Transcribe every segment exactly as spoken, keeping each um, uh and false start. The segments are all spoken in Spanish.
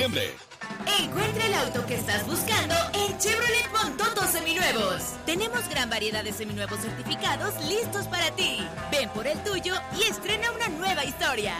septiembre. Encuentra el auto que estás buscando en Chevrolet Montoto Seminuevos. Tenemos gran variedad de seminuevos certificados listos para ti. Ven por el tuyo y estrena una nueva historia.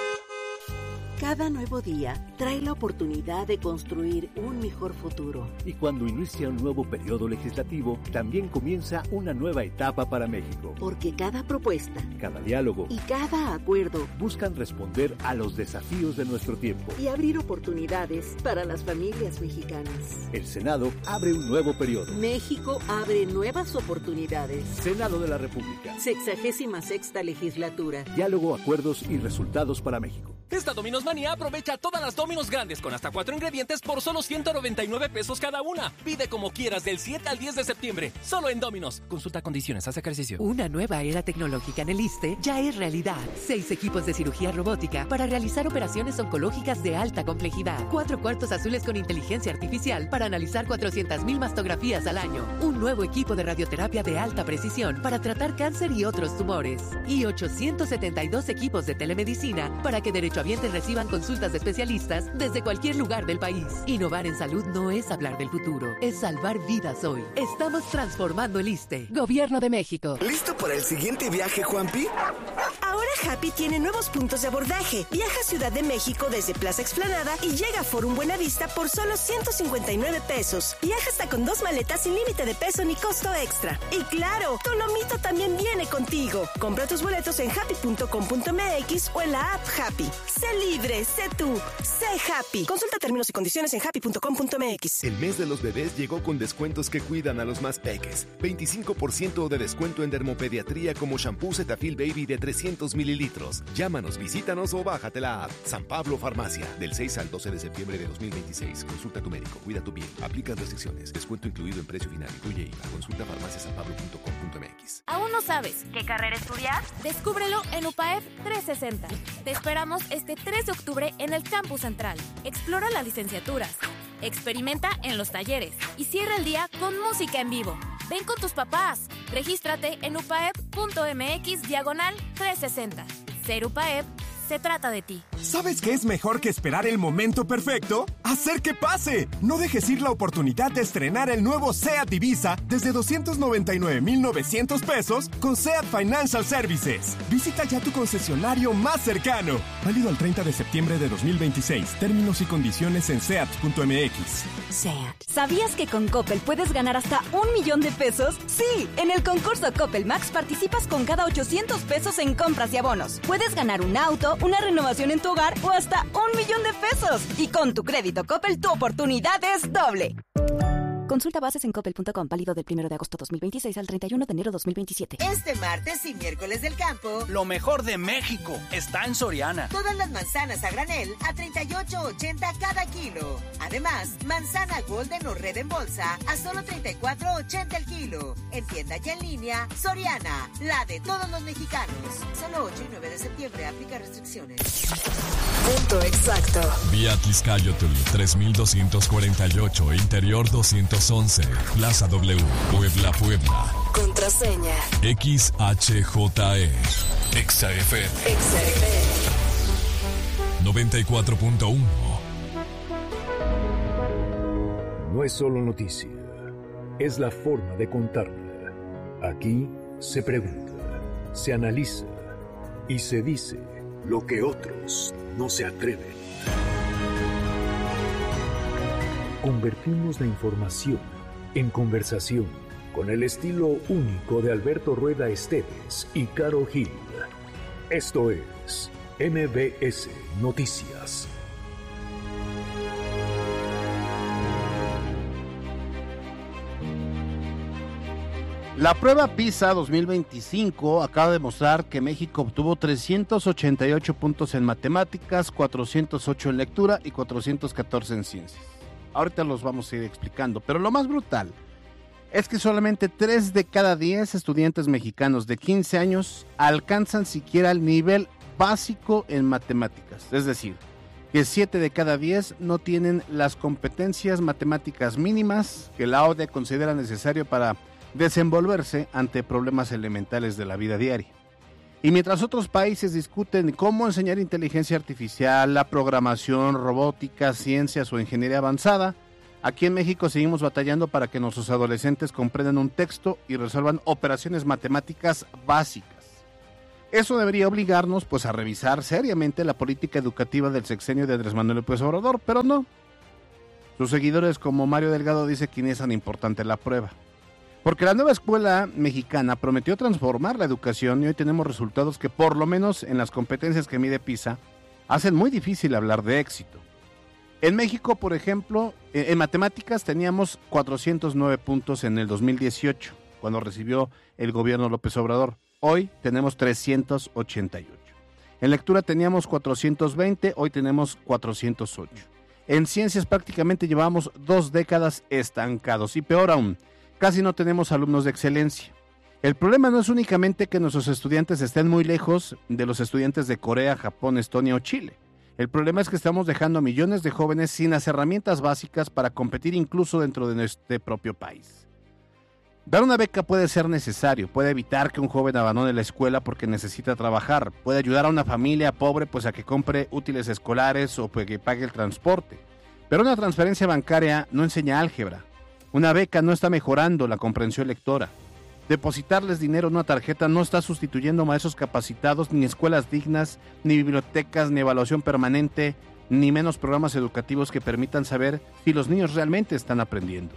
Cada nuevo día trae la oportunidad de construir un mejor futuro. Y cuando inicia un nuevo periodo legislativo, también comienza una nueva etapa para México. Porque cada propuesta, cada diálogo y cada acuerdo buscan responder a los desafíos de nuestro tiempo y abrir oportunidades para las familias mexicanas. El Senado abre un nuevo periodo. México abre nuevas oportunidades. Senado de la República. Sexagésima sexta legislatura. Diálogo, acuerdos y resultados para México. Esta Domino's Manía aprovecha todas las Domino's grandes con hasta cuatro ingredientes por solo ciento noventa y nueve pesos cada una. Pide como quieras del siete al diez de septiembre, solo en Domino's. Consulta condiciones, haz ejercicio. Una nueva era tecnológica en el ISSSTE ya es realidad. Seis equipos de cirugía robótica para realizar operaciones oncológicas de alta complejidad. Cuatro cuartos azules con inteligencia artificial para analizar cuatrocientas mil mastografías al año. Un nuevo equipo de radioterapia de alta precisión para tratar cáncer y otros tumores. Y ochocientos setenta y dos equipos de telemedicina para que derechohabientes reciban consultas de especialistas desde cualquier lugar del país. Innovar en salud no es hablar del futuro, es salvar vidas hoy. Estamos transformando el ISSSTE. Gobierno de México. ¿Listo para el siguiente viaje, Juanpi? Ahora Happy tiene nuevos puntos de abordaje. Viaja a Ciudad de México desde Plaza Explanada y llega a Forum Buenavista por solo ciento cincuenta y nueve pesos. Viaja hasta con dos maletas sin límite de peso ni costo extra. Y claro, tu lomito también viene contigo. Compra tus boletos en happy punto com punto m x o en la app Happy. Sé libre, sé tú, sé Happy. Consulta términos y condiciones en happy punto com punto m x. El mes de los bebés llegó con descuentos que cuidan a los más peques. veinticinco por ciento de descuento en dermopediatría como shampoo Cetaphil Baby de trescientos mililitros. Llámanos, visítanos o bájate la app. San Pablo Farmacia. Del seis al doce de septiembre de dos mil veintiséis. Consulta a tu médico. Cuida tu piel. Aplican restricciones. Descuento incluido en precio final. Incluye I V A. Consulta farmacia san pablo punto com punto m x. ¿Aún no sabes qué carrera estudiar? Descúbrelo en U P A E F trescientos sesenta. Te esperamos este tres de octubre en el Campus Central. Explora las licenciaturas, experimenta en los talleres y cierra el día con música en vivo. Ven con tus papás. Regístrate en upaep punto m x diagonal trescientos sesenta. Ser U P A E P se trata de ti. ¿Sabes qué es mejor que esperar el momento perfecto? ¡Hacer que pase! No dejes ir la oportunidad de estrenar el nuevo SEAT Ibiza desde doscientos noventa y nueve mil novecientos pesos con SEAT Financial Services. Visita ya tu concesionario más cercano. Válido al treinta de septiembre de dos mil veintiséis. Términos y condiciones en seat punto m x. SEAT. ¿Sabías que con Coppel puedes ganar hasta un millón de pesos? ¡Sí! En el concurso Coppel Max participas con cada ochocientos pesos en compras y abonos. Puedes ganar un auto, una renovación en tu hogar o hasta un millón de pesos. Y con tu crédito Coppel, tu oportunidad es doble. Consulta bases en coppel punto com, válido del primero de agosto dos mil veintiséis al treinta y uno de enero dos mil veintisiete. Este martes y miércoles del campo, lo mejor de México está en Soriana. Todas las manzanas a granel a treinta y ocho ochenta cada kilo. Además, manzana Golden o Red en bolsa a solo treinta y cuatro ochenta el kilo. En tienda y en línea, Soriana, la de todos los mexicanos. Solo ocho y nueve de septiembre, aplica restricciones. Punto exacto. Vía Tizcayotl tres mil doscientos cuarenta y ocho, Interior doscientos once, Plaza W, Puebla, Puebla. Contraseña X H J E, Exa F M. Exa F M noventa y cuatro punto uno. No es solo noticia, es la forma de contarla. Aquí se pregunta, se analiza y se dice lo que otros no se atreven. Convertimos la información en conversación con el estilo único de Alberto Rueda Esteves y Caro Gil. Esto es M B S Noticias. La prueba PISA dos mil veinticinco acaba de mostrar que México obtuvo trescientos ochenta y ocho puntos en matemáticas, cuatrocientos ocho en lectura y cuatrocientos catorce en ciencias. Ahorita los vamos a ir explicando, pero lo más brutal es que solamente tres de cada diez estudiantes mexicanos de quince años alcanzan siquiera el nivel básico en matemáticas. Es decir, que siete de cada diez no tienen las competencias matemáticas mínimas que la O C D E considera necesario para desenvolverse ante problemas elementales de la vida diaria. Y mientras otros países discuten cómo enseñar inteligencia artificial, la programación, robótica, ciencias o ingeniería avanzada, aquí en México seguimos batallando para que nuestros adolescentes comprendan un texto y resuelvan operaciones matemáticas básicas. Eso debería obligarnos pues a revisar seriamente la política educativa del sexenio de Andrés Manuel López Obrador, pero no. Sus seguidores como Mario Delgado dice que ni es tan importante la prueba. Porque la nueva escuela mexicana prometió transformar la educación y hoy tenemos resultados que por lo menos en las competencias que mide PISA hacen muy difícil hablar de éxito. En México, por ejemplo, en matemáticas teníamos cuatrocientos nueve puntos en el dos mil dieciocho, cuando recibió el gobierno López Obrador. Hoy tenemos trescientos ochenta y ocho. En lectura teníamos cuatrocientos veinte, hoy tenemos cuatrocientos ocho. En ciencias prácticamente llevamos dos décadas estancados y peor aún, casi no tenemos alumnos de excelencia. El problema no es únicamente que nuestros estudiantes estén muy lejos de los estudiantes de Corea, Japón, Estonia o Chile. El problema es que estamos dejando a millones de jóvenes sin las herramientas básicas para competir incluso dentro de nuestro propio país. Dar una beca puede ser necesario, puede evitar que un joven abandone la escuela porque necesita trabajar, puede ayudar a una familia pobre pues a que compre útiles escolares o pues que pague el transporte. Pero una transferencia bancaria no enseña álgebra. Una beca no está mejorando la comprensión lectora. Depositarles dinero en una tarjeta no está sustituyendo maestros capacitados, ni escuelas dignas, ni bibliotecas, ni evaluación permanente, ni menos programas educativos que permitan saber si los niños realmente están aprendiendo.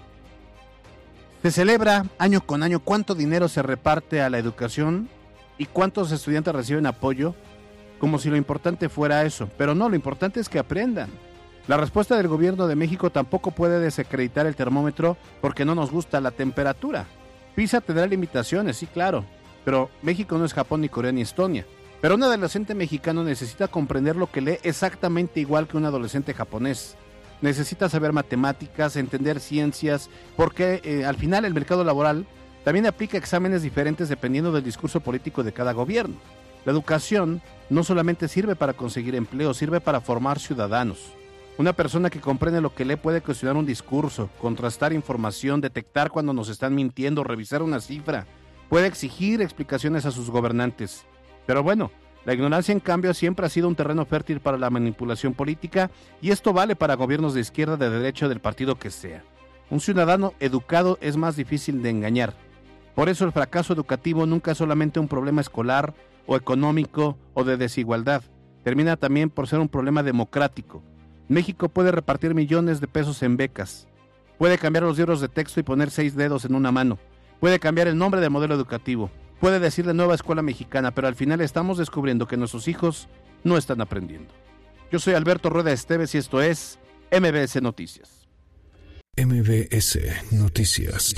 Se celebra año con año cuánto dinero se reparte a la educación y cuántos estudiantes reciben apoyo, como si lo importante fuera eso, pero no, lo importante es que aprendan. La respuesta del gobierno de México tampoco puede desacreditar el termómetro porque no nos gusta la temperatura. PISA tendrá limitaciones, sí, claro, pero México no es Japón, ni Corea, ni Estonia. Pero un adolescente mexicano necesita comprender lo que lee exactamente igual que un adolescente japonés. Necesita saber matemáticas, entender ciencias, porque eh, al final el mercado laboral también aplica exámenes diferentes dependiendo del discurso político de cada gobierno. La educación no solamente sirve para conseguir empleo, sirve para formar ciudadanos. Una persona que comprende lo que lee puede cuestionar un discurso, contrastar información, detectar cuando nos están mintiendo, revisar una cifra, puede exigir explicaciones a sus gobernantes. Pero bueno, la ignorancia, en cambio, siempre ha sido un terreno fértil para la manipulación política y esto vale para gobiernos de izquierda, de derecha, del partido que sea. Un ciudadano educado es más difícil de engañar. Por eso el fracaso educativo nunca es solamente un problema escolar o económico o de desigualdad. Termina también por ser un problema democrático. México puede repartir millones de pesos en becas. Puede cambiar los libros de texto y poner seis dedos en una mano. Puede cambiar el nombre del modelo educativo. Puede decirle nueva escuela mexicana, pero al final estamos descubriendo que nuestros hijos no están aprendiendo. Yo soy Alberto Rueda Esteves y esto es M B S Noticias. M B S Noticias.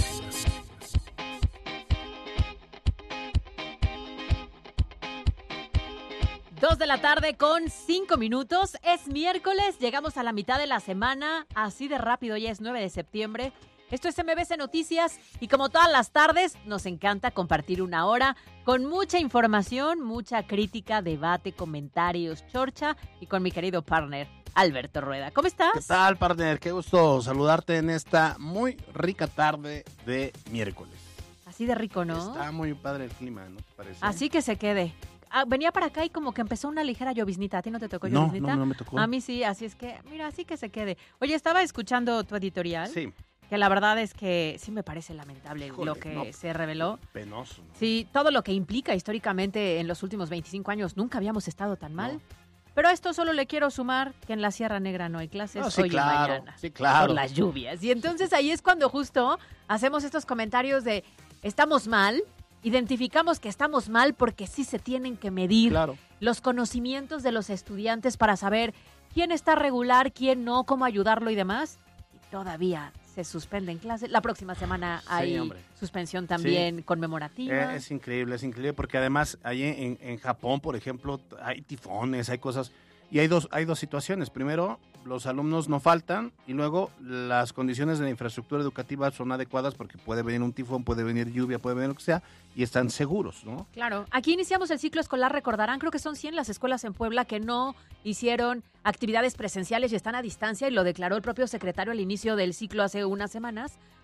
Dos de la tarde con cinco minutos. Es miércoles, llegamos a la mitad de la semana. Así de rápido, ya es nueve de septiembre. Esto es M B S Noticias y como todas las tardes, nos encanta compartir una hora con mucha información, mucha crítica, debate, comentarios, chorcha y con mi querido partner, Alberto Rueda. ¿Cómo estás? ¿Qué tal, partner? Qué gusto saludarte en esta muy rica tarde de miércoles. Así de rico, ¿no? Está muy padre el clima, ¿no te parece? Así que se quede. Ah, venía para acá y como que empezó una ligera lloviznita. ¿A ti no te tocó no, lloviznita? No, no me tocó. A mí sí, así es que, mira, así que se quede. Oye, estaba escuchando tu editorial. Sí. Que la verdad es que sí me parece lamentable Híjole, lo que no, se reveló. Penoso, ¿no? Sí, todo lo que implica históricamente en los últimos veinticinco años. Nunca habíamos estado tan mal. No. Pero a esto solo le quiero sumar que en la Sierra Negra no hay clases No, sí, hoy claro, y mañana. Sí, claro. Por las lluvias. Y entonces ahí es cuando justo hacemos estos comentarios de estamos mal, identificamos que estamos mal porque sí se tienen que medir Claro. los conocimientos de los estudiantes para saber quién está regular, quién no, cómo ayudarlo y demás. Y todavía se suspenden clases. La próxima semana hay Sí, suspensión también Sí. conmemorativa. Eh, es increíble, es increíble porque además ahí en, en Japón, por ejemplo, hay tifones, hay cosas y hay dos, hay dos situaciones. Primero, los alumnos no faltan y luego las condiciones de la infraestructura educativa son adecuadas porque puede venir un tifón, puede venir lluvia, puede venir lo que sea y están seguros, ¿no? Claro. Aquí iniciamos el ciclo escolar, recordarán, creo que son cien las escuelas en Puebla que no hicieron actividades presenciales y están a distancia y lo declaró el propio secretario al inicio del ciclo hace unas semanas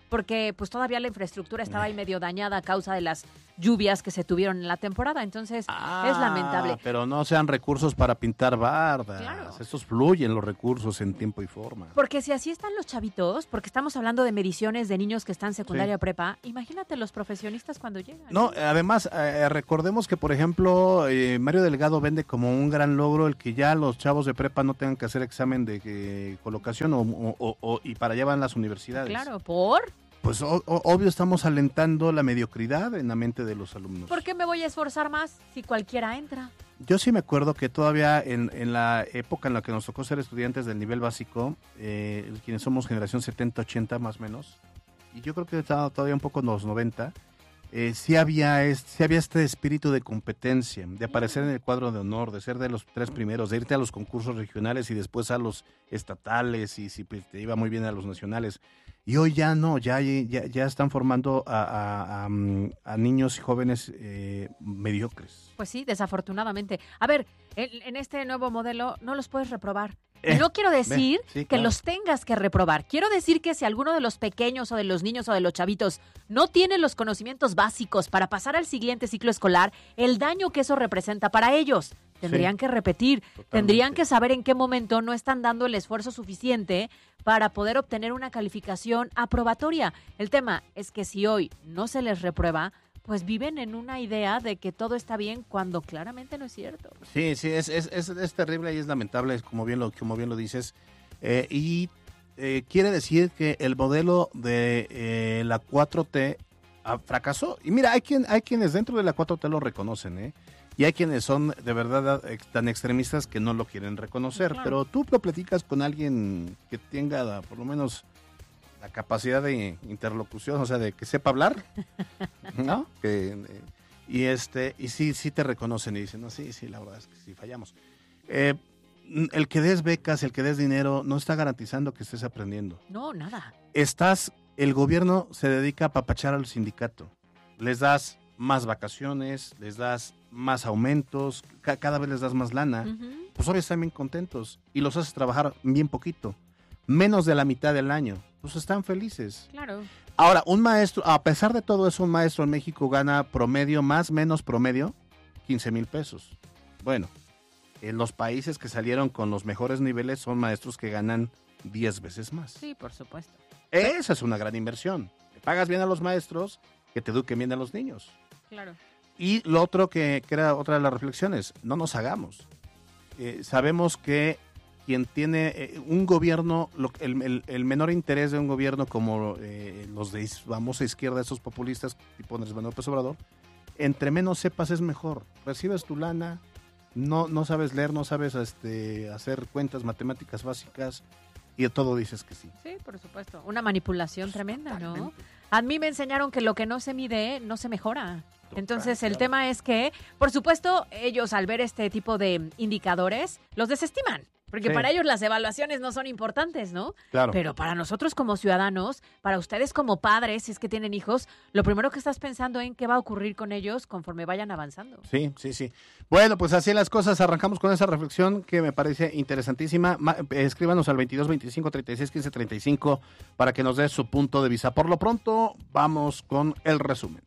porque pues todavía la infraestructura estaba ahí medio dañada a causa de las lluvias que se tuvieron en la temporada, entonces ah, es lamentable. Pero no sean recursos para pintar bardas, claro. Estos fluyen los recursos en tiempo y forma. Porque si así están los chavitos, porque estamos hablando de mediciones de niños que están secundaria sí. prepa, imagínate los profesionistas cuando llegan. No, además, eh, recordemos que, por ejemplo, eh, Mario Delgado vende como un gran logro el que ya los chavos de prepa no tengan que hacer examen de eh, colocación o, o, o, y para allá van las universidades. Claro, ¿por? Pues o, o, obvio estamos alentando la mediocridad en la mente de los alumnos. ¿Por qué me voy a esforzar más si cualquiera entra? Yo sí me acuerdo que todavía en, en la época en la que nos tocó ser estudiantes del nivel básico, eh, quienes somos generación setenta, ochenta más o menos, y yo creo que estaba todavía un poco en los noventa, eh, sí, había este, sí había este espíritu de competencia, de aparecer en el cuadro de honor, de ser de los tres primeros, de irte a los concursos regionales y después a los estatales, y si pues, te iba muy bien a los nacionales. Y hoy ya no, ya, ya, ya están formando a, a, a, a niños y jóvenes eh, mediocres. Pues sí, desafortunadamente. A ver, en, en este nuevo modelo no los puedes reprobar. Eh, no quiero decir ve, sí, que claro. los tengas que reprobar. Quiero decir que si alguno de los pequeños o de los niños o de los chavitos no tiene los conocimientos básicos para pasar al siguiente ciclo escolar, el daño que eso representa para ellos. Tendrían sí, que repetir, totalmente. Tendrían que saber en qué momento no están dando el esfuerzo suficiente para poder obtener una calificación aprobatoria. El tema es que si hoy no se les reprueba, pues viven en una idea de que todo está bien cuando claramente no es cierto. Sí, sí, es, es, es, es terrible y es lamentable, como bien lo, como bien lo dices. Eh, y eh, quiere decir que el modelo de eh, la cuatro T ah, fracasó. Y mira, hay, quien, hay quienes dentro de la cuatro T lo reconocen, ¿eh? Y hay quienes son de verdad tan extremistas que no lo quieren reconocer. Claro. Pero tú lo platicas con alguien que tenga por lo menos la capacidad de interlocución, o sea, de que sepa hablar, ¿no? Que, eh, y este y sí, sí te reconocen y dicen, no, sí, sí, la verdad es que sí fallamos. Eh, el que des becas, el que des dinero, no está garantizando que estés aprendiendo. No, nada. Estás, el gobierno se dedica a apapachar al sindicato. Les das más vacaciones, les das más aumentos, ca- cada vez les das más lana, uh-huh. Pues obvio están bien contentos y los haces trabajar bien poquito, menos de la mitad del año, pues están felices. Claro. Ahora, un maestro, a pesar de todo eso, un maestro en México gana promedio, más menos promedio, quince mil pesos. Bueno, en los países que salieron con los mejores niveles son maestros que ganan diez veces más. Sí, por supuesto. Esa es una gran inversión. Te pagas bien a los maestros, que te eduquen bien a los niños. Claro. Y lo otro que, que era otra de las reflexiones, no nos hagamos. Eh, sabemos que quien tiene eh, un gobierno, lo, el, el, el menor interés de un gobierno como eh, los de vamos a izquierda, esos populistas tipo Andrés Manuel López Obrador, entre menos sepas es mejor. Recibes tu lana, no, no sabes leer, no sabes este, hacer cuentas matemáticas básicas y de todo dices que sí. Sí, por supuesto. Una manipulación tremenda, Totalmente. ¿no? A mí me enseñaron que lo que no se mide no se mejora. Total, Entonces el claro. tema es que, por supuesto, ellos al ver este tipo de indicadores, los desestiman. Porque sí. para ellos las evaluaciones no son importantes, ¿no? Claro. Pero para nosotros como ciudadanos, para ustedes como padres, si es que tienen hijos, lo primero que estás pensando en qué va a ocurrir con ellos conforme vayan avanzando. Sí, sí, sí. Bueno, pues así las cosas. Arrancamos con esa reflexión que me parece interesantísima. Ma- escríbanos al veintidós veinticinco treinta y seis quince treinta y cinco para que nos dé su punto de vista. Por lo pronto, vamos con el resumen.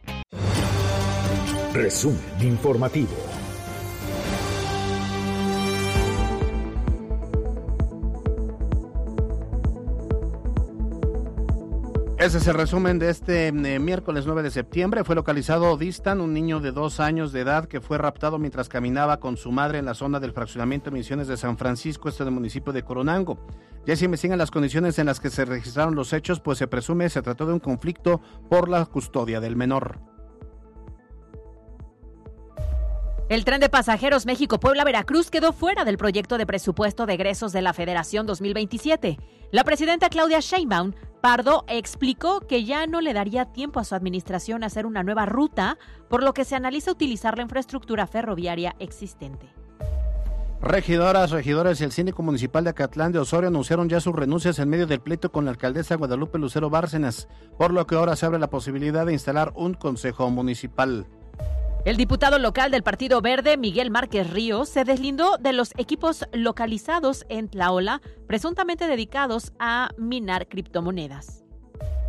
Resumen informativo. Ese es el resumen de este eh, miércoles nueve de septiembre. Fue localizado Distan, un niño de dos años de edad que fue raptado mientras caminaba con su madre en la zona del fraccionamiento Misiones de San Francisco, este del municipio de Coronango. Ya se investigan las condiciones en las que se registraron los hechos, pues se presume se trató de un conflicto por la custodia del menor. El tren de pasajeros México-Puebla-Veracruz quedó fuera del proyecto de presupuesto de egresos de la Federación dos mil veintisiete. La presidenta Claudia Sheinbaum Pardo explicó que ya no le daría tiempo a su administración a hacer una nueva ruta, por lo que se analiza utilizar la infraestructura ferroviaria existente. Regidoras, regidores y el síndico municipal de Acatlán de Osorio anunciaron ya sus renuncias en medio del pleito con la alcaldesa Guadalupe Lucero Bárcenas, por lo que ahora se abre la posibilidad de instalar un consejo municipal. El diputado local del Partido Verde, Miguel Márquez Ríos, se deslindó de los equipos localizados en Tlaola, presuntamente dedicados a minar criptomonedas.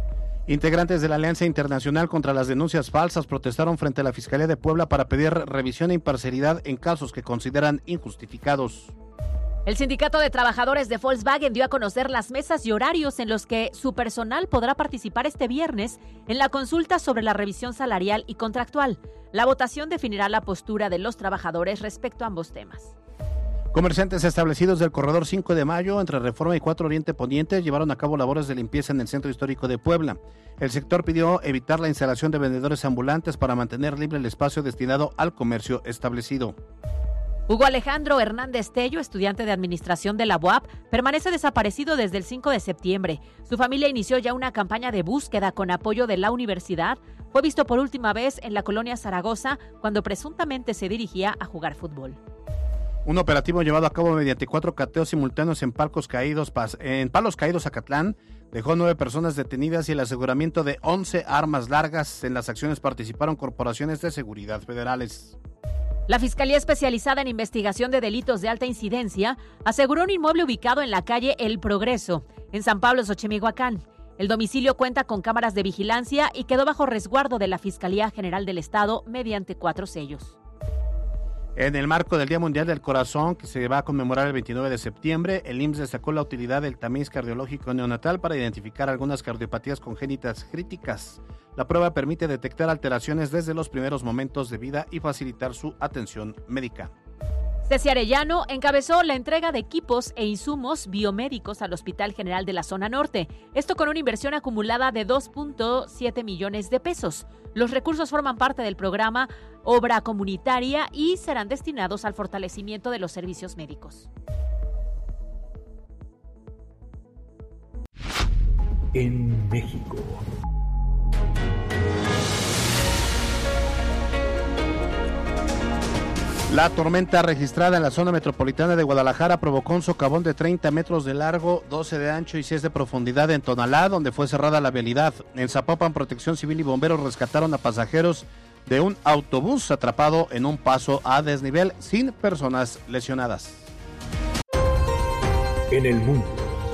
Integrantes de la Alianza Internacional contra las Denuncias Falsas protestaron frente a la Fiscalía de Puebla para pedir revisión e imparcialidad en casos que consideran injustificados. El Sindicato de Trabajadores de Volkswagen dio a conocer las mesas y horarios en los que su personal podrá participar este viernes en la consulta sobre la revisión salarial y contractual. La votación definirá la postura de los trabajadores respecto a ambos temas. Comerciantes establecidos del corredor cinco de mayo entre Reforma y cuatro Oriente Poniente llevaron a cabo labores de limpieza en el centro histórico de Puebla. El sector pidió evitar la instalación de vendedores ambulantes para mantener libre el espacio destinado al comercio establecido. Hugo Alejandro Hernández Tello, estudiante de administración de la U A P, permanece desaparecido desde el cinco de septiembre. Su familia inició ya una campaña de búsqueda con apoyo de la universidad. Fue visto por última vez en la colonia Zaragoza cuando presuntamente se dirigía a jugar fútbol. Un operativo llevado a cabo mediante cuatro cateos simultáneos en, palcos caídos, en Palos Caídos, Zacatlán, dejó nueve personas detenidas y el aseguramiento de once armas largas. En las acciones participaron corporaciones de seguridad federales. La Fiscalía Especializada en Investigación de Delitos de Alta Incidencia aseguró un inmueble ubicado en la calle El Progreso, en San Pablo, Xochimilhuacán. El domicilio cuenta con cámaras de vigilancia y quedó bajo resguardo de la Fiscalía General del Estado mediante cuatro sellos. En el marco del Día Mundial del Corazón, que se va a conmemorar el veintinueve de septiembre, el I M S S destacó la utilidad del tamiz cardiológico neonatal para identificar algunas cardiopatías congénitas críticas. La prueba permite detectar alteraciones desde los primeros momentos de vida y facilitar su atención médica. Ceci Arellano encabezó la entrega de equipos e insumos biomédicos al Hospital General de la Zona Norte. Esto con una inversión acumulada de dos punto siete millones de pesos. Los recursos forman parte del programa Obra Comunitaria y serán destinados al fortalecimiento de los servicios médicos. En México. La tormenta registrada en la zona metropolitana de Guadalajara provocó un socavón de treinta metros de largo, doce de ancho y seis de profundidad en Tonalá, donde fue cerrada la vialidad. En Zapopan, Protección Civil y bomberos rescataron a pasajeros de un autobús atrapado en un paso a desnivel sin personas lesionadas. En el mundo.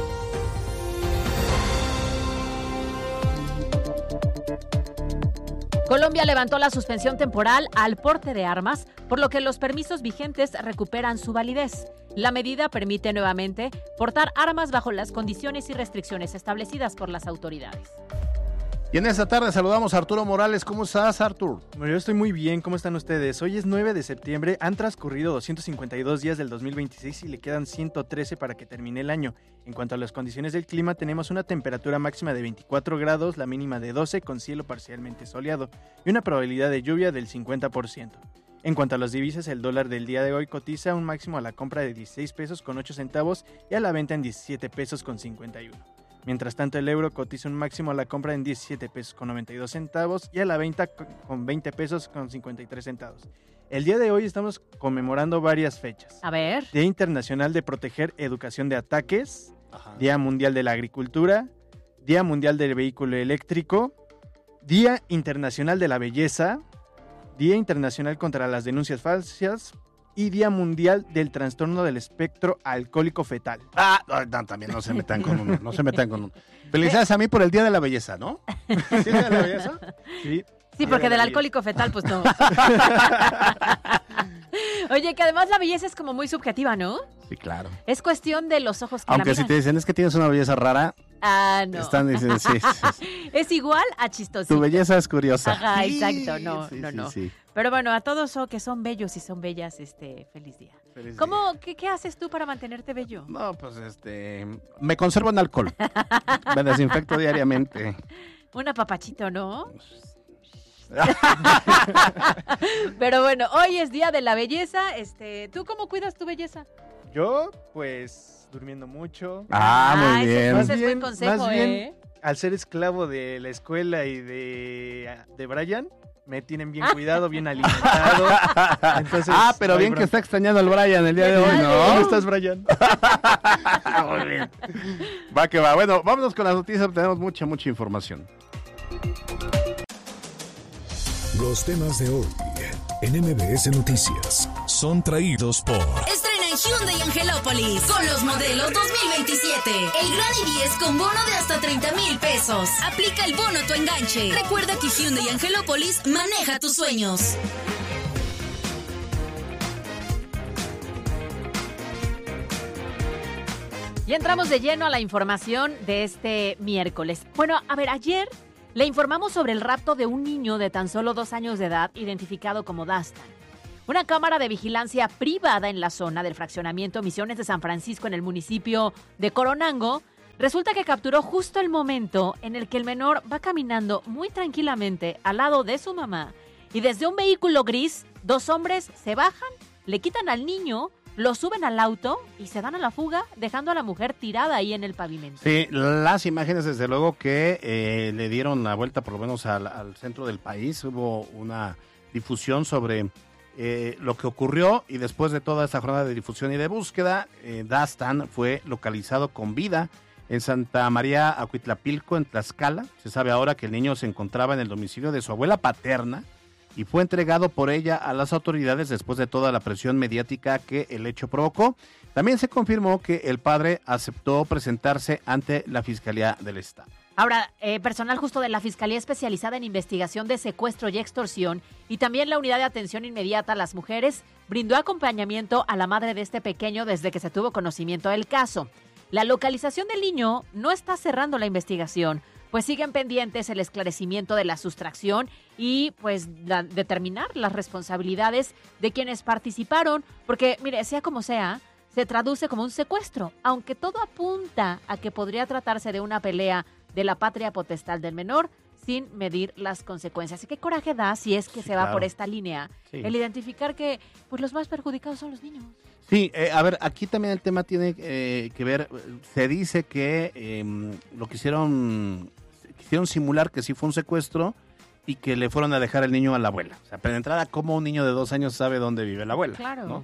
Colombia levantó la suspensión temporal al porte de armas, por lo que los permisos vigentes recuperan su validez. La medida permite nuevamente portar armas bajo las condiciones y restricciones establecidas por las autoridades. Y en esta tarde saludamos a Arturo Morales. ¿Cómo estás, Artur? Bueno, yo estoy muy bien. ¿Cómo están ustedes? Hoy es nueve de septiembre. Han transcurrido doscientos cincuenta y dos días del dos mil veintiséis y le quedan ciento trece para que termine el año. En cuanto a las condiciones del clima, tenemos una temperatura máxima de veinticuatro grados, la mínima de doce, con cielo parcialmente soleado y una probabilidad de lluvia del cincuenta por ciento. En cuanto a las divisas, el dólar del día de hoy cotiza un máximo a la compra de dieciséis pesos con ocho centavos y a la venta en diecisiete pesos con cincuenta y uno. Mientras tanto, el euro cotiza un máximo a la compra en diecisiete pesos con noventa y dos centavos y a la venta con veinte pesos con cincuenta y tres centavos. El día de hoy estamos conmemorando varias fechas. A ver. Día Internacional de Proteger Educación de Ataques, Ajá. Día Mundial de la Agricultura, Día Mundial del Vehículo Eléctrico, Día Internacional de la Belleza, Día Internacional contra las Denuncias Falsas y Día Mundial del Trastorno del Espectro Alcohólico Fetal. Ah, no, también no se metan con uno, no se metan con uno. Felicidades a mí por el Día de la Belleza, ¿no? ¿Sí es el Día de la Belleza? Sí. Sí, porque de del alcohólico fetal, pues no. Oye, que además la belleza es como muy subjetiva, ¿no? Sí, claro. Es cuestión de los ojos que Aunque la si miran. te dicen, es que tienes una belleza rara. Ah, no. Están diciendo, sí, sí, sí. Es igual a chistosito. Tu belleza es curiosa. Ajá, sí, exacto. No, sí, no, sí, no. Sí. Pero bueno, a todos oh, que son bellos y son bellas, este, feliz día. Feliz ¿Cómo, día. Qué, qué haces tú para mantenerte bello? No, pues este, me conservo en alcohol. Me desinfecto diariamente. Un apapachito, ¿no? Pero bueno, hoy es Día de la Belleza. Este, ¿tú cómo cuidas tu belleza? Yo, pues, durmiendo mucho. Ah, muy bien. Ese es buen consejo, más bien, ¿eh? Al ser esclavo de la escuela y de, de Brian, me tienen bien cuidado, bien alimentado. Entonces, ah, pero no bien bronca. que está extrañando al Brian el día de hoy, ¿no? ¿Cómo estás, Brian? Muy bien. Va que va. Bueno, vámonos con las noticias. Tenemos mucha, mucha información. Los temas de hoy en M B S Noticias son traídos por... Estrena Hyundai Angelópolis. Con los modelos dos mil veintisiete. El Gran I diez con bono de hasta treinta mil pesos. Aplica el bono a tu enganche. Recuerda que Hyundai Angelópolis maneja tus sueños. Y entramos de lleno a la información de este miércoles. Bueno, a ver, ayer le informamos sobre el rapto de un niño de tan solo dos años de edad, identificado como Dastan. Una cámara de vigilancia privada en la zona del fraccionamiento Misiones de San Francisco, en el municipio de Coronango, resulta que capturó justo el momento en el que el menor va caminando muy tranquilamente al lado de su mamá. Y desde un vehículo gris, dos hombres se bajan, le quitan al niño, lo suben al auto y se dan a la fuga, dejando a la mujer tirada ahí en el pavimento. Sí, las imágenes desde luego que eh, le dieron la vuelta por lo menos al, al centro del país. Hubo una difusión sobre eh, lo que ocurrió y después de toda esta jornada de difusión y de búsqueda, eh, Dastan fue localizado con vida en Santa María Acuitlapilco, en Tlaxcala. Se sabe ahora que el niño se encontraba en el domicilio de su abuela paterna y fue entregado por ella a las autoridades después de toda la presión mediática que el hecho provocó. También se confirmó que el padre aceptó presentarse ante la Fiscalía del Estado. Ahora, eh, personal justo de la Fiscalía Especializada en Investigación de Secuestro y Extorsión y también la Unidad de Atención Inmediata a las Mujeres brindó acompañamiento a la madre de este pequeño desde que se tuvo conocimiento del caso. La localización del niño no está cerrando la investigación, pues siguen pendientes el esclarecimiento de la sustracción y pues la, determinar las responsabilidades de quienes participaron, porque mire, sea como sea, se traduce como un secuestro, aunque todo apunta a que podría tratarse de una pelea de la patria potestad del menor sin medir las consecuencias. ¿Qué coraje da si es que sí, se va claro. por esta línea? Sí. El identificar que pues los más perjudicados son los niños. Sí, eh, a ver, aquí también el tema tiene eh, que ver, se dice que eh, lo quisieron, quisieron simular que sí fue un secuestro y que le fueron a dejar el niño a la abuela. O sea, para entrada, ¿cómo un niño de dos años sabe dónde vive la abuela? Claro. ¿No?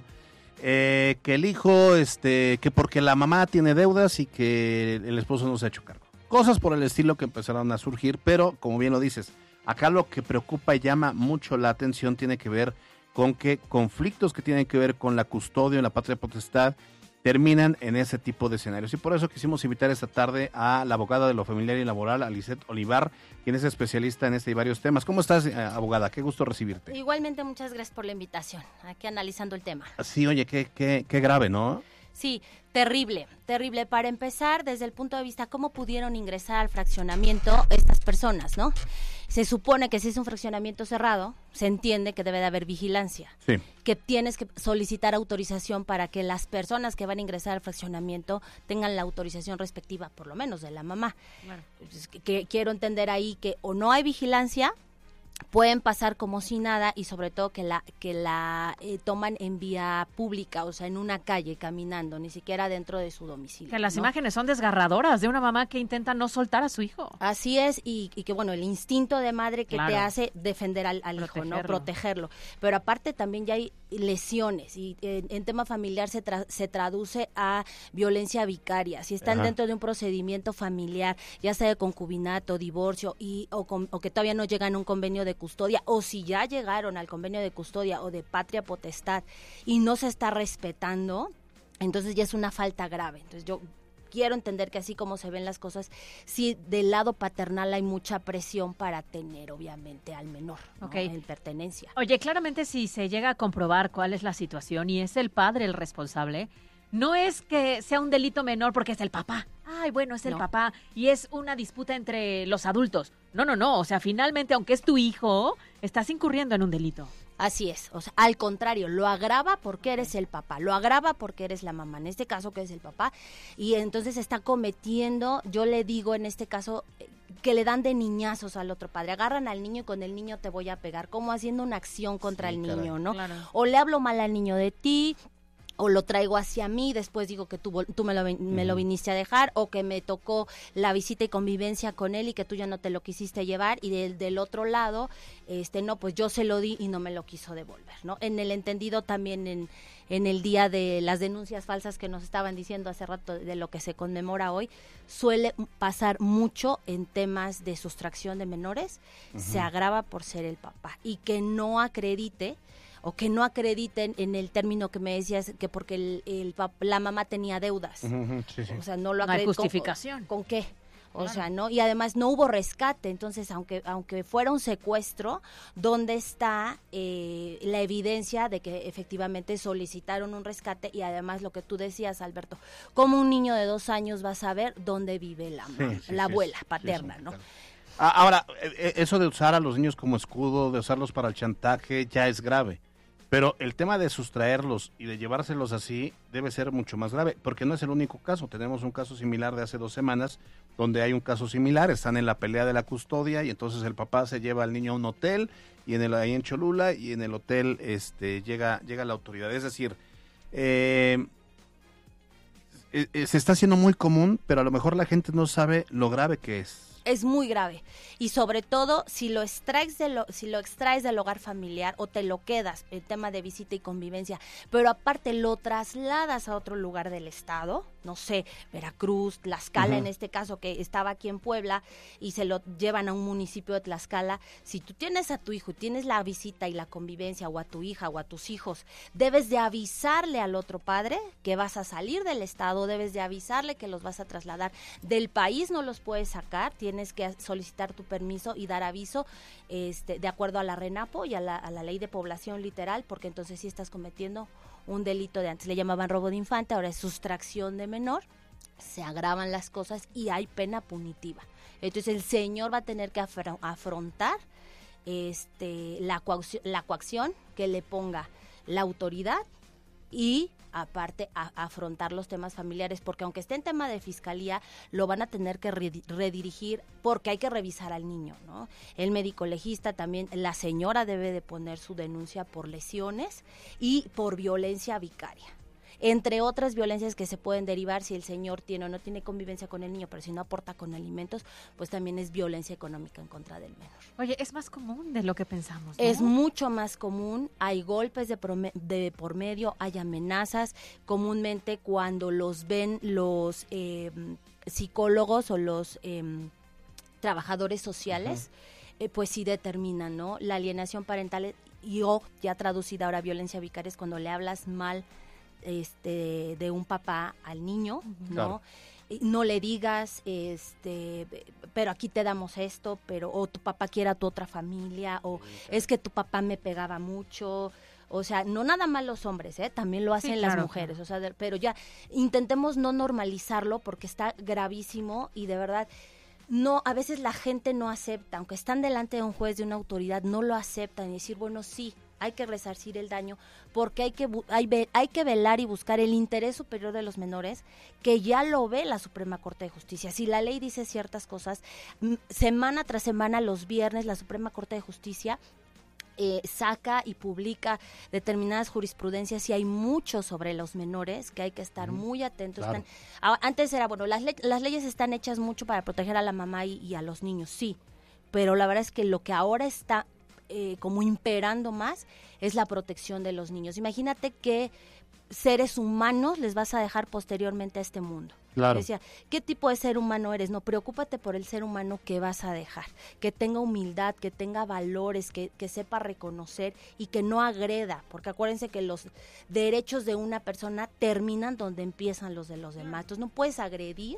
Eh, que el hijo, este, que porque la mamá tiene deudas y que el esposo no se ha hecho cargo. Cosas por el estilo que empezaron a surgir, pero como bien lo dices, acá lo que preocupa y llama mucho la atención tiene que ver con que conflictos que tienen que ver con la custodia en la patria potestad terminan en ese tipo de escenarios. Y por eso quisimos invitar esta tarde a la abogada de lo familiar y laboral, a Lisette Olivar, quien es especialista en este y varios temas. ¿Cómo estás, eh, abogada? Qué gusto recibirte. Igualmente, muchas gracias por la invitación, aquí analizando el tema. Sí, oye, qué, qué, qué grave, ¿no? Sí, terrible, terrible. Para empezar, desde el punto de vista, ¿cómo pudieron ingresar al fraccionamiento estas personas, no? Se supone que si es un fraccionamiento cerrado, se entiende que debe de haber vigilancia. Sí. Que tienes que solicitar autorización para que las personas que van a ingresar al fraccionamiento tengan la autorización respectiva, por lo menos de la mamá. Bueno. Entonces, que, que quiero entender ahí que o no hay vigilancia, pueden pasar como si nada y sobre todo que la que la eh, toman en vía pública, o sea, en una calle caminando, ni siquiera dentro de su domicilio. Que las ¿no? imágenes son desgarradoras de una mamá que intenta no soltar a su hijo. Así es, y, y que bueno, el instinto de madre que claro. te hace defender al, al hijo, ¿no? Protegerlo. Pero aparte también ya hay lesiones y en, en tema familiar se, tra se traduce a violencia vicaria. Si están Ajá. dentro de un procedimiento familiar, ya sea de concubinato, divorcio y o, con, o que todavía no llegan a un convenio de custodia, o si ya llegaron al convenio de custodia o de patria potestad y no se está respetando, entonces ya es una falta grave. Entonces yo quiero entender que así como se ven las cosas, sí del lado paternal hay mucha presión para tener obviamente al menor, ¿no? Okay. En pertenencia. Oye, claramente si se llega a comprobar cuál es la situación y es el padre el responsable, no es que sea un delito menor porque es el papá. Ay, bueno, es el no. papá y es una disputa entre los adultos. No, no, no. O sea, finalmente, aunque es tu hijo, estás incurriendo en un delito. Así es. O sea, al contrario, lo agrava porque eres el papá. Lo agrava porque eres la mamá. En este caso, que es el papá. Y entonces está cometiendo, yo le digo en este caso, que le dan de niñazos al otro padre. Agarran al niño y con el niño te voy a pegar. Como haciendo una acción contra sí, el niño, claro. ¿no? Claro. O le hablo mal al niño de ti, o lo traigo hacia mí, después digo que tú, tú me, lo, me lo viniste a dejar, o que me tocó la visita y convivencia con él y que tú ya no te lo quisiste llevar, y del, del otro lado, este no, pues yo se lo di y no me lo quiso devolver, ¿no? En el entendido también en, en el día de las denuncias falsas que nos estaban diciendo hace rato de lo que se conmemora hoy, suele pasar mucho en temas de sustracción de menores, uh-huh. se agrava por ser el papá, y que no acredite o que no acrediten en el término que me decías, que porque el, el la mamá tenía deudas. Uh-huh, sí, sí. O sea, no lo No hay acreditan. justificación. ¿Con, ¿Con qué? O Claro. sea, ¿no? Y además no hubo rescate, entonces aunque aunque fuera un secuestro, ¿dónde está eh, la evidencia de que efectivamente solicitaron un rescate? Y además lo que tú decías, Alberto, ¿cómo un niño de dos años va a saber dónde vive la, Sí, mamá, sí, la sí, abuela sí, paterna, sí, ¿no? claro. Ah, ahora, eh, eso de usar a los niños como escudo, de usarlos para el chantaje, ya es grave. Pero el tema de sustraerlos y de llevárselos así debe ser mucho más grave, porque no es el único caso. Tenemos un caso similar de hace dos semanas, donde hay un caso similar, están en la pelea de la custodia y entonces el papá se lleva al niño a un hotel y en el ahí en Cholula y en el hotel este llega llega la autoridad. Es decir, eh, eh, se está haciendo muy común, pero a lo mejor la gente no sabe lo grave que es. Es muy grave y sobre todo si lo extraes de lo, si lo extraes del hogar familiar o te lo quedas, el tema de visita y convivencia, pero aparte lo trasladas a otro lugar del estado, no sé, Veracruz, Tlaxcala, uh-huh. en este caso que estaba aquí en Puebla y se lo llevan a un municipio de Tlaxcala. Si tú tienes a tu hijo y tienes la visita y la convivencia, o a tu hija o a tus hijos, debes de avisarle al otro padre que vas a salir del estado, debes de avisarle que los vas a trasladar del país, no los puedes sacar, tienes Tienes que solicitar tu permiso y dar aviso este, de acuerdo a la RENAPO y a la, a la ley de población literal, porque entonces sí estás cometiendo un delito de antes le llamaban robo de infante, ahora es sustracción de menor, se agravan las cosas y hay pena punitiva. Entonces el señor va a tener que afr- afrontar este, la, coacción, la coacción que le ponga la autoridad y aparte a, a afrontar los temas familiares, porque aunque esté en tema de fiscalía, lo van a tener que re- redirigir porque hay que revisar al niño, ¿no? El médico legista también, la señora debe de poner su denuncia por lesiones y por violencia vicaria, entre otras violencias que se pueden derivar si el señor tiene o no tiene convivencia con el niño, pero si no aporta con alimentos, pues también es violencia económica en contra del menor. Oye, es más común de lo que pensamos, ¿no? Es mucho más común, hay golpes de, prome- de por medio, hay amenazas, comúnmente cuando los ven los eh, psicólogos o los eh, trabajadores sociales, uh-huh. eh, pues sí determinan, ¿no? La alienación parental y o ya traducida ahora violencia vicaria es cuando le hablas mal este de un papá al niño, ¿no? Claro. No le digas, este, pero aquí te damos esto, pero o tu papá quiere a tu otra familia, o sí, claro. es que tu papá me pegaba mucho, o sea, no nada más los hombres, ¿eh? También lo hacen sí, claro, las mujeres, claro. o sea, de, pero ya intentemos no normalizarlo porque está gravísimo y de verdad no, a veces la gente no acepta, aunque están delante de un juez, de una autoridad, no lo aceptan y decir, bueno, sí, hay que resarcir el daño porque hay que hay, hay que velar y buscar el interés superior de los menores, que ya lo ve la Suprema Corte de Justicia. Si la ley dice ciertas cosas, semana tras semana, los viernes, la Suprema Corte de Justicia Eh, saca y publica determinadas jurisprudencias y hay mucho sobre los menores que hay que estar mm, muy atentos. Claro. Están, a, antes era, bueno, las, le, las leyes están hechas mucho para proteger a la mamá y, y a los niños, sí, pero la verdad es que lo que ahora está eh, como imperando más es la protección de los niños. Imagínate qué seres humanos les vas a dejar posteriormente a este mundo. Claro. Decía, ¿qué tipo de ser humano eres? No, preocúpate por el ser humano que vas a dejar, que tenga humildad, que tenga valores, que, que sepa reconocer y que no agreda, porque acuérdense que los derechos de una persona terminan donde empiezan los de los demás. Entonces no puedes agredir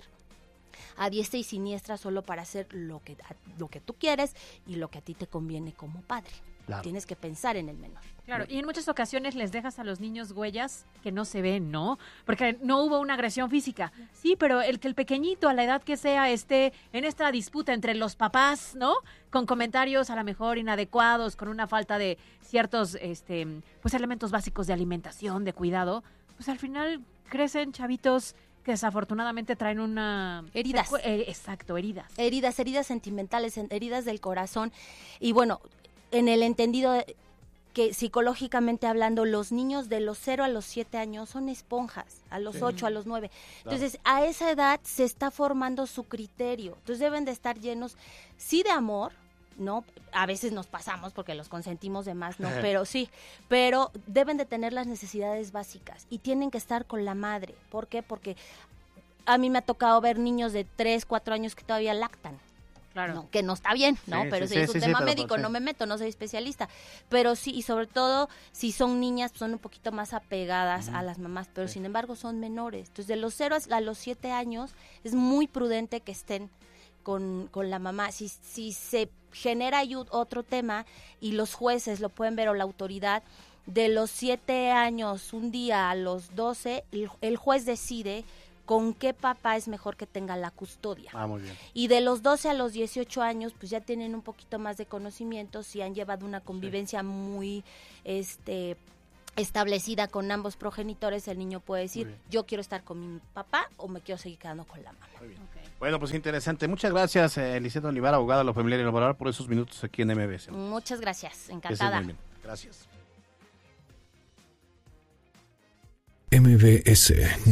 a diestra y siniestra solo para hacer lo que, lo que tú quieres y lo que a ti te conviene como padre. Claro. Tienes que pensar en el menor. Claro, y en muchas ocasiones les dejas a los niños huellas que no se ven, ¿no? Porque no hubo una agresión física. Sí, pero el que el pequeñito, a la edad que sea, esté en esta disputa entre los papás, ¿no? Con comentarios a lo mejor inadecuados, con una falta de ciertos este, pues elementos básicos de alimentación, de cuidado, pues al final crecen chavitos que desafortunadamente traen una... Heridas. Eh, exacto, heridas. Heridas, heridas sentimentales, heridas del corazón. Y bueno, en el entendido de que psicológicamente hablando, los niños de los cero a los siete años son esponjas, a los sí. ocho, a los nueve. Claro. Entonces, a esa edad se está formando su criterio. Entonces, deben de estar llenos, sí, de amor, ¿no? A veces nos pasamos porque los consentimos de más, ¿no? Pero sí, pero deben de tener las necesidades básicas y tienen que estar con la madre. ¿Por qué? Porque a mí me ha tocado ver niños de tres, cuatro años que todavía lactan. Claro. No, que no está bien, ¿no? Sí, pero sí, si sí, es un sí, tema sí, pero, médico, pues, sí. no me meto, no soy especialista. Pero sí, y sobre todo, si son niñas, son un poquito más apegadas uh-huh. a las mamás, pero sí. sin embargo son menores. Entonces, de los cero a los siete años, es muy prudente que estén con, con la mamá. Si, si se genera otro tema y los jueces lo pueden ver o la autoridad, de los siete años, un día a los doce, el, el juez decide con qué papá es mejor que tenga la custodia. Ah, muy bien. Y de los doce a los dieciocho años, pues ya tienen un poquito más de conocimiento, si han llevado una convivencia sí. muy este establecida con ambos progenitores, el niño puede decir, yo quiero estar con mi papá o me quiero seguir quedando con la mamá. Muy bien. Okay. Bueno, pues interesante. Muchas gracias, eh, Lisette Olivar, abogada de lo familiar y laboral, por esos minutos aquí en M B S. Muchas gracias, encantada. Muy bien. Gracias. M B S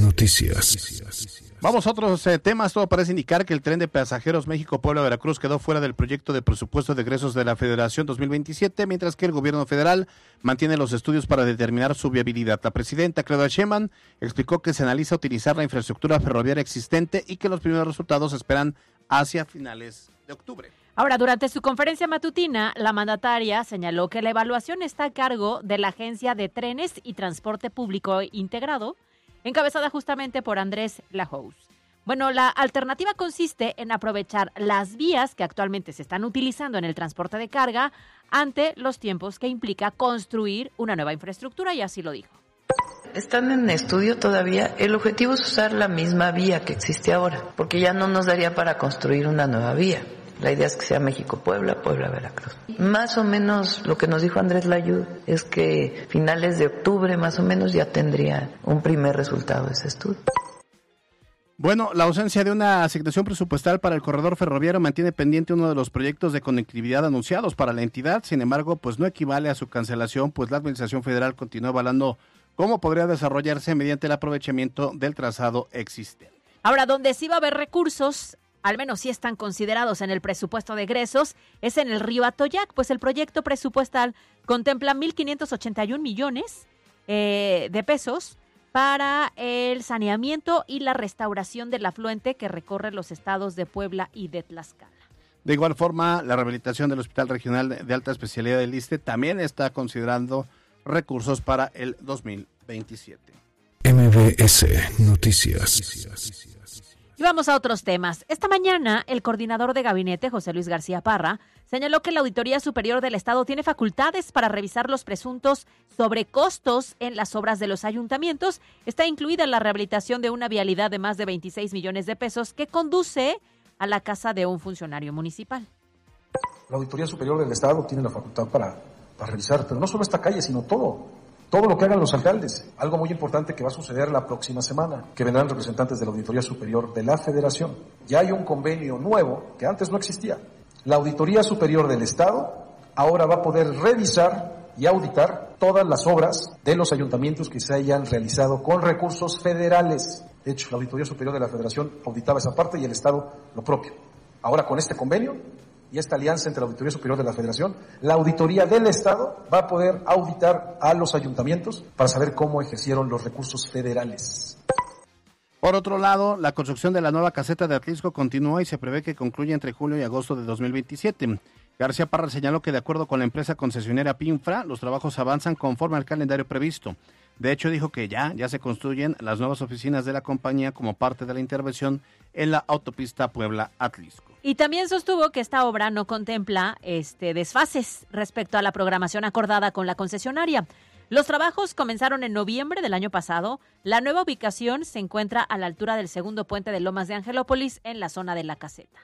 Noticias. Vamos a otros eh, temas. Todo parece indicar que el tren de pasajeros México-Puebla-Veracruz quedó fuera del proyecto de presupuesto de egresos de la Federación dos mil veintisiete, mientras que el gobierno federal mantiene los estudios para determinar su viabilidad. La presidenta Claudia Sheinbaum explicó que se analiza utilizar la infraestructura ferroviaria existente y que los primeros resultados se esperan hacia finales de octubre. Ahora, durante su conferencia matutina, la mandataria señaló que la evaluación está a cargo de la Agencia de Trenes y Transporte Público Integrado, encabezada justamente por Andrés Lajous. Bueno, la alternativa consiste en aprovechar las vías que actualmente se están utilizando en el transporte de carga ante los tiempos que implica construir una nueva infraestructura, y así lo dijo. Están en estudio todavía. El objetivo es usar la misma vía que existe ahora, porque ya no nos daría para construir una nueva vía. La idea es que sea México-Puebla, Puebla-Veracruz. Más o menos lo que nos dijo Andrés Layud es que finales de octubre más o menos ya tendría un primer resultado de ese estudio. Bueno, la ausencia de una asignación presupuestal para el corredor ferroviario mantiene pendiente uno de los proyectos de conectividad anunciados para la entidad. Sin embargo, pues no equivale a su cancelación, pues la Administración Federal continúa evaluando cómo podría desarrollarse mediante el aprovechamiento del trazado existente. Ahora, donde sí va a haber recursos, al menos sí están considerados en el presupuesto de egresos, es en el río Atoyac, pues el proyecto presupuestal contempla mil quinientos ochenta y un millones eh, de pesos para el saneamiento y la restauración del afluente que recorre los estados de Puebla y de Tlaxcala. De igual forma, la rehabilitación del Hospital Regional de Alta Especialidad del ISSSTE también está considerando recursos para el dos mil veintisiete. M B S Noticias. Y vamos a otros temas. Esta mañana, el coordinador de gabinete, José Luis García Parra, señaló que la Auditoría Superior del Estado tiene facultades para revisar los presuntos sobrecostos en las obras de los ayuntamientos. Está incluida la rehabilitación de una vialidad de más de veintiséis millones de pesos que conduce a la casa de un funcionario municipal. La Auditoría Superior del Estado tiene la facultad para, para revisar, pero no solo esta calle, sino todo. Todo lo que hagan los alcaldes. Algo muy importante que va a suceder la próxima semana, que vendrán representantes de la Auditoría Superior de la Federación. Ya hay un convenio nuevo que antes no existía. La Auditoría Superior del Estado ahora va a poder revisar y auditar todas las obras de los ayuntamientos que se hayan realizado con recursos federales. De hecho, la Auditoría Superior de la Federación auditaba esa parte y el Estado lo propio. Ahora, con este convenio y esta alianza entre la Auditoría Superior de la Federación, la Auditoría del Estado va a poder auditar a los ayuntamientos para saber cómo ejercieron los recursos federales. Por otro lado, la construcción de la nueva caseta de Atlisco continúa y se prevé que concluya entre julio y agosto de dos mil veintisiete. García Parra señaló que de acuerdo con la empresa concesionaria Pinfra, los trabajos avanzan conforme al calendario previsto. De hecho, dijo que ya, ya se construyen las nuevas oficinas de la compañía como parte de la intervención en la autopista Puebla-Atlisco. Y también sostuvo que esta obra no contempla este, desfases respecto a la programación acordada con la concesionaria. Los trabajos comenzaron en noviembre del año pasado. La nueva ubicación se encuentra a la altura del segundo puente de Lomas de Angelópolis, en la zona de la caseta.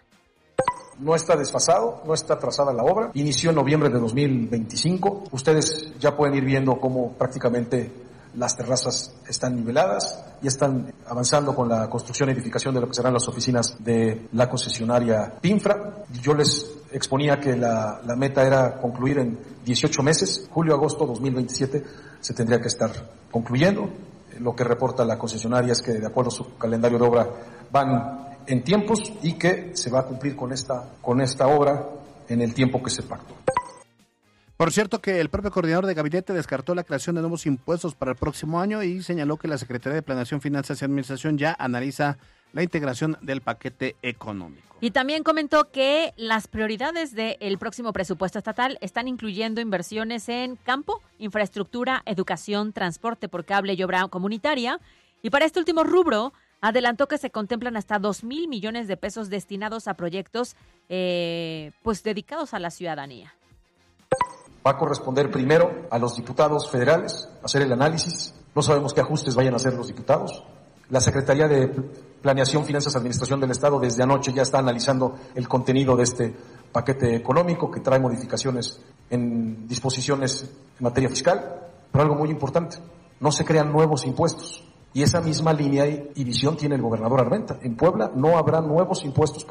No está desfasado, no está trazada la obra. Inició en noviembre de dos mil veinticinco. Ustedes ya pueden ir viendo cómo prácticamente las terrazas están niveladas y están avanzando con la construcción y edificación de lo que serán las oficinas de la concesionaria Pinfra. Yo les exponía que la, la meta era concluir en dieciocho meses, julio-agosto dos mil veintisiete se tendría que estar concluyendo. Lo que reporta la concesionaria es que de acuerdo a su calendario de obra van en tiempos y que se va a cumplir con esta, con esta obra en el tiempo que se pactó. Por cierto que el propio coordinador de gabinete descartó la creación de nuevos impuestos para el próximo año y señaló que la Secretaría de Planeación, Finanzas y Administración ya analiza la integración del paquete económico. Y también comentó que las prioridades del próximo presupuesto estatal están incluyendo inversiones en campo, infraestructura, educación, transporte por cable y obra comunitaria. Y para este último rubro, adelantó que se contemplan hasta dos mil millones de pesos destinados a proyectos eh, pues dedicados a la ciudadanía. Va a corresponder primero a los diputados federales hacer el análisis. No sabemos qué ajustes vayan a hacer los diputados. La Secretaría de Planeación, Finanzas y Administración del Estado desde anoche ya está analizando el contenido de este paquete económico que trae modificaciones en disposiciones en materia fiscal. Pero algo muy importante, no se crean nuevos impuestos. Y esa misma línea y visión tiene el gobernador Armenta. En Puebla no habrá nuevos impuestos para